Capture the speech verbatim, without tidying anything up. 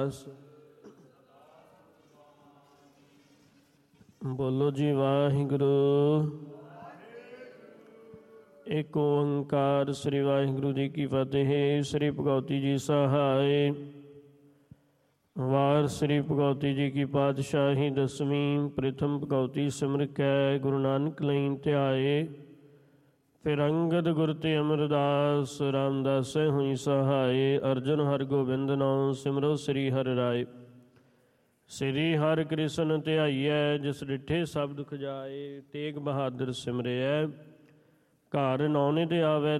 ਰਵਿਦਾਸ। ਬੋਲੋ ਜੀ ਵਾਹਿਗੁਰੂ। ਏਕ ਓੰਕਾਰ ਸ੍ਰੀ ਵਾਹਿਗੁਰੂ ਜੀ ਕੀ ਫਤਿਹ। ਸ੍ਰੀ ਭਗਉਤੀ ਜੀ ਸਹਾਇ। ਵਾਰ ਸ੍ਰੀ ਭਗਉਤੀ ਜੀ ਕੀ ਪਾਤਸ਼ਾਹੀ ਦਸਵੀਂ। ਪ੍ਰਥਮ ਭਗਉਤੀ ਸਿਮਰਕੈ ਗੁਰੂ ਨਾਨਕ ਲਈ ਧਿਆਏ। ਫਿਰ ਅੰਗਦ ਗੁਰ ਤੇ ਅਮਰਦਾਸ ਰਾਮਦਾਸੈ ਹੋਈ ਸਹਾਇ। ਅਰਜੁਨ ਹਰਿ ਗੋਬਿੰਦ ਨਾਉ ਸਿਮਰੋ ਸ੍ਰੀ ਹਰਿ ਰਾਇ। ਸ੍ਰੀ ਹਰਿ ਕ੍ਰਿਸ਼ਨ ਧਿਆਈਐ ਜਿਸ ਡਿਠੇ ਸਭ ਦੁਖ ਜਾਏ। ਤੇਗ ਬਹਾਦਰ ਸਿਮਰਿਐ ਘਰ ਨੌ ਨਿਧ ਆਵੈ